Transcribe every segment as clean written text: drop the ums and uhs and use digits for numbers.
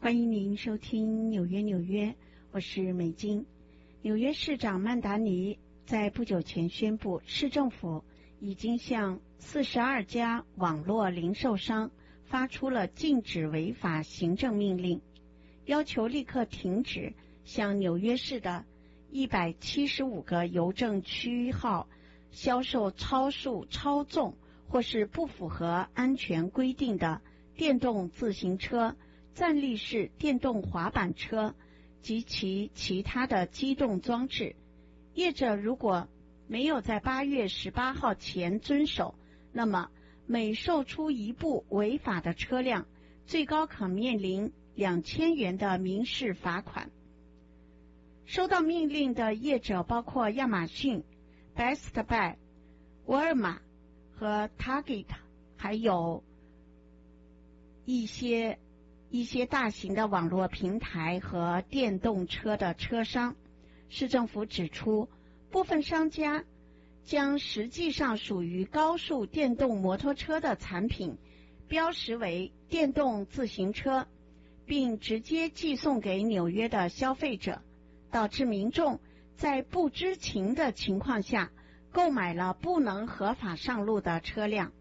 欢迎您收听纽约，我是美金。纽约市长曼达尼在不久前宣布，市政府已经向42家网络零售商发出了禁止违法行政命令，要求立刻停止向纽约市的175个邮政区号销售超速、超重或是不符合安全规定的电动自行车、站立式电动滑板车及其他的机动装置。业者如果没有在8月18号前遵守，那么每售出一部违法的车辆，最高可面临2000元的民事罚款。收到命令的业者包括亚马逊、Best Buy、沃尔玛和 Target， 还有一些大型的网络平台和电动车的车商。市政府指出，部分商家将实际上属于高速电动摩托车的产品标识为电动自行车，并直接寄送给纽约的消费者，导致民众在不知情的情况下购买了不能合法上路的车辆。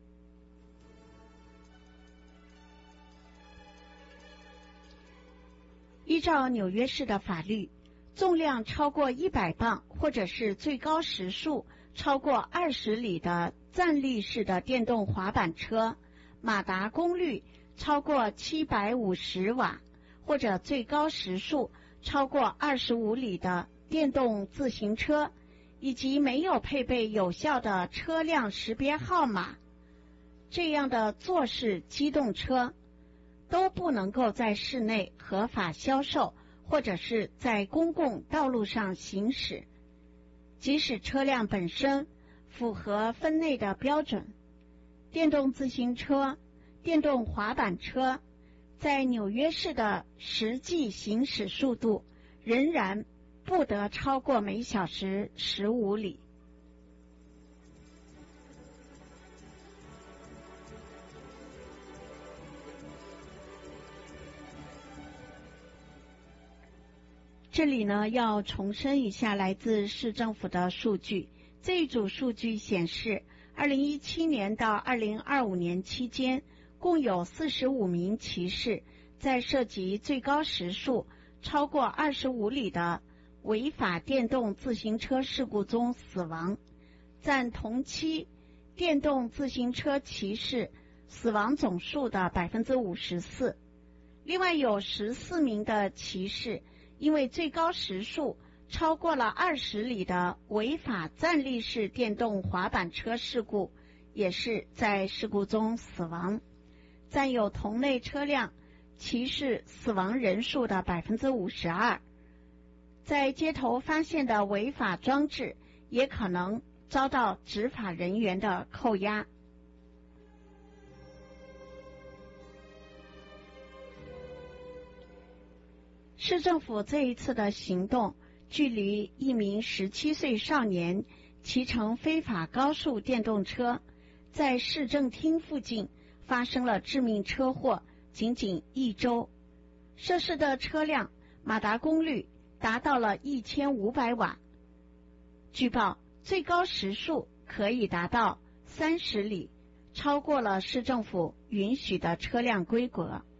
依照纽约市的法律，重量超过100磅或者是最高时速超过20里的站立式的电动滑板车，马达功率超过750瓦或者最高时速超过25里的电动自行车，以及没有配备有效的车辆识别号码这样的坐式机动车，都不能够在市内合法销售或者是在公共道路上行驶，即使车辆本身符合分类的标准。电动自行车、电动滑板车在纽约市的实际行驶速度仍然不得超过每小时15里。这里呢，要重申一下来自市政府的数据。这一组数据显示，2017年到2025年期间，共有45名骑士在涉及最高时速超过25里的违法电动自行车事故中死亡，占同期电动自行车骑士死亡总数的 54%。 另外有14名的骑士因为最高时速超过了20里的违法站立式电动滑板车事故，也是在事故中死亡，占有同类车辆骑士死亡人数的 52%。 在街头发现的违法装置也可能遭到执法人员的扣押。市政府这一次的行动距离一名17岁少年骑乘非法高速电动车在市政厅附近发生了致命车祸仅仅1周。涉事的车辆马达功率达到了1500瓦，据报最高时速可以达到30里，超过了市政府允许的车辆规格。